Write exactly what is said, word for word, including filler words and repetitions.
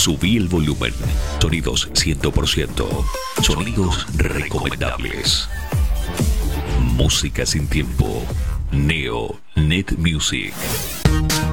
Subí el volumen. Sonidos cien por ciento. Sonidos recomendables. Música sin tiempo. Neo Net Music.